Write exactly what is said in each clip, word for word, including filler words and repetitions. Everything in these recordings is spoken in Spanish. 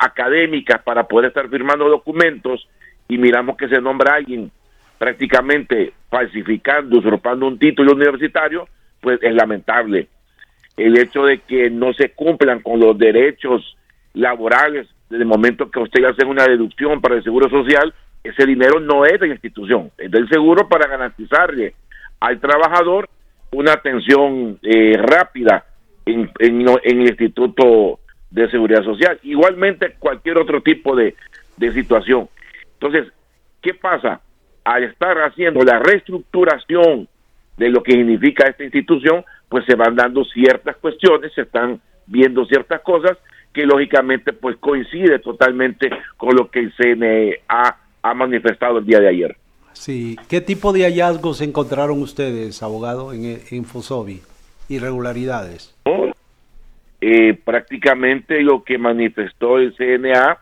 académicas para poder estar firmando documentos y miramos que se nombra a alguien prácticamente falsificando, usurpando un título universitario, pues es lamentable. El hecho de que no se cumplan con los derechos laborales, desde el momento que usted hace una deducción para el Seguro Social, ese dinero no es de la institución, es del seguro para garantizarle al trabajador una atención eh, rápida en, en, en el Instituto de Seguridad Social. Igualmente cualquier otro tipo de, de situación. Entonces, ¿qué pasa? Al estar haciendo la reestructuración de lo que significa esta institución, pues se van dando ciertas cuestiones, se están viendo ciertas cosas que lógicamente pues coincide totalmente con lo que el C N A ha manifestado el día de ayer. Sí, ¿qué tipo de hallazgos encontraron ustedes, abogado, en, en Fosobi? Irregularidades. ¿No? Eh, prácticamente lo que manifestó el C N A,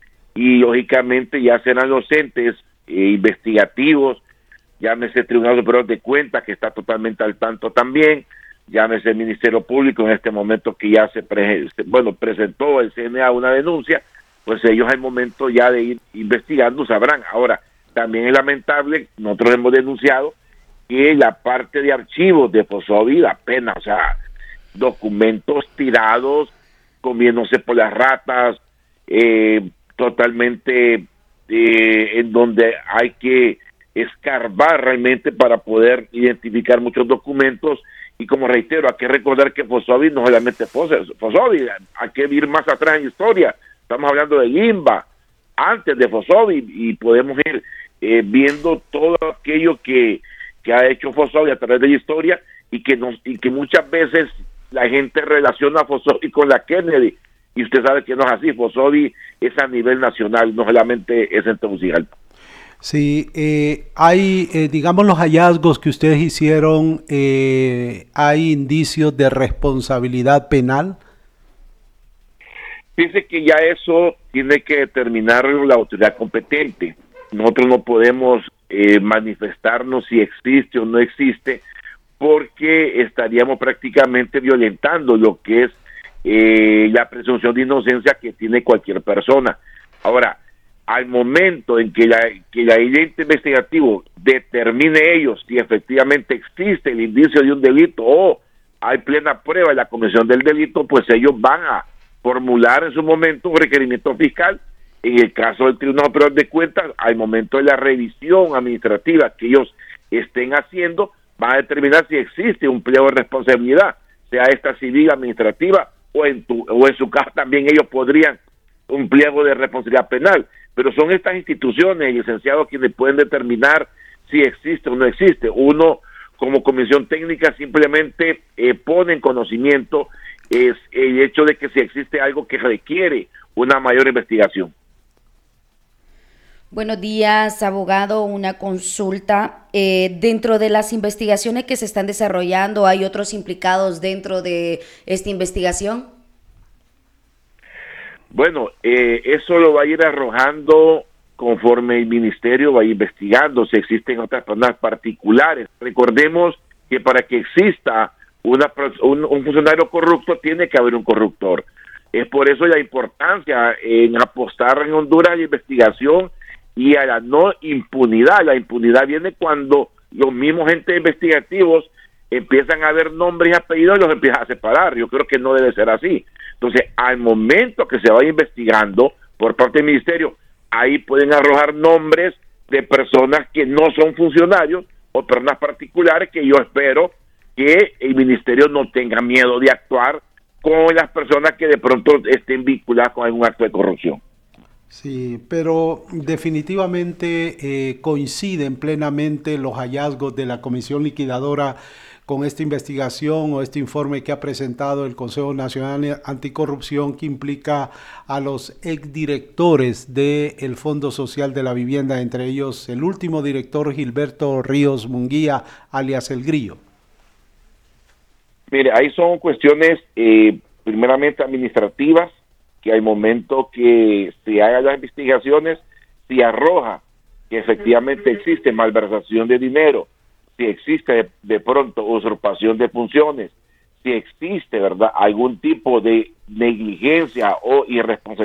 y lógicamente ya serán los entes eh, investigativos, llámese Tribunal Superior de Cuentas, que está totalmente al tanto también, llámese el Ministerio Público en este momento que ya se, pre, bueno, presentó el C N A una denuncia, pues ellos al momento ya de ir investigando sabrán. Ahora, también es lamentable, nosotros hemos denunciado que la parte de archivos de Fosobi da pena, o sea, documentos tirados, comiéndose por las ratas, eh, totalmente eh, en donde hay que escarbar realmente para poder identificar muchos documentos. Y como reitero, hay que recordar que Fosobi no solamente Fosobi, hay que ir más atrás en la historia. Estamos hablando de Limba, antes de Fosobi, y podemos ir eh, viendo todo aquello que, que ha hecho Fosobi a través de la historia, y que nos, y que muchas veces la gente relaciona a Fosobi con la Kennedy, y usted sabe que no es así. Fosobi es a nivel nacional, no solamente es en Tegucigalpa. Sí, eh, hay, eh, digamos, los hallazgos que ustedes hicieron, eh, ¿hay indicios de responsabilidad penal? Dice que ya eso tiene que determinarlo la autoridad competente. Nosotros no podemos eh, manifestarnos si existe o no existe, porque estaríamos prácticamente violentando lo que es eh, la presunción de inocencia que tiene cualquier persona. Ahora, al momento en que, la, que la ente investigativo determine ellos si efectivamente existe el indicio de un delito o hay plena prueba de la comisión del delito, pues ellos van a formular en su momento un requerimiento fiscal. En el caso del Tribunal Superior de Cuentas, al momento de la revisión administrativa que ellos estén haciendo, van a determinar si existe un pliego de responsabilidad, sea esta civil, administrativa, o en, tu, o en su caso también ellos podrían un pliego de responsabilidad penal. Pero son estas instituciones, licenciados, quienes pueden determinar si existe o no existe. Uno, como comisión técnica, simplemente eh, pone en conocimiento es el hecho de que si existe algo que requiere una mayor investigación. Buenos días, abogado. Una consulta. Eh, dentro de las investigaciones que se están desarrollando, ¿hay otros implicados dentro de esta investigación? Bueno, eh, eso lo va a ir arrojando conforme el ministerio va investigando si existen otras personas particulares. Recordemos que para que exista una, un, un funcionario corrupto tiene que haber un corruptor. Es por eso la importancia en apostar en Honduras a la investigación y a la no impunidad. La impunidad viene cuando los mismos entes investigativos empiezan a ver nombres y apellidos y los empiezan a separar. Yo creo que no debe ser así. Entonces, al momento que se vaya investigando por parte del ministerio, ahí pueden arrojar nombres de personas que no son funcionarios o personas particulares, que yo espero que el ministerio no tenga miedo de actuar con las personas que de pronto estén vinculadas con algún acto de corrupción. Sí, pero definitivamente eh, coinciden plenamente los hallazgos de la Comisión Liquidadora con esta investigación o este informe que ha presentado el Consejo Nacional Anticorrupción, que implica a los exdirectores del Fondo Social de la Vivienda, entre ellos el último director, Gilberto Ríos Munguía, alias El Grillo. Mire, ahí son cuestiones eh, primeramente administrativas, que al momento que se hagan las investigaciones, si arroja que efectivamente existe malversación de dinero, si existe de, de pronto usurpación de funciones, si existe, ¿verdad?, algún tipo de negligencia o irresponsabilidad